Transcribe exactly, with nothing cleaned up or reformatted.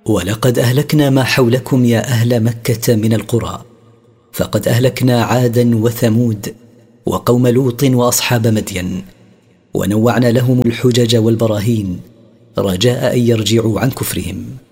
ولقد أهلكنا ما حولكم يا أهل مكة من القرى، فقد أهلكنا عادا وثمود وقوم لوط وأصحاب مدين، ونوعنا لهم الحجج والبراهين رجاء أن يرجعوا عن كفرهم.